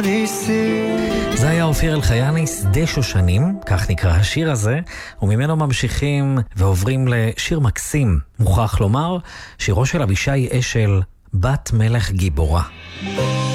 ניסים. זה היה אופיר אלחייני, שדה שושנים, כך נקרא השיר הזה, וממנו ממשיכים ועוברים לשיר מקסים. מוכרח לומר, שירו של אבישי אשל, בת מלך גיבורה.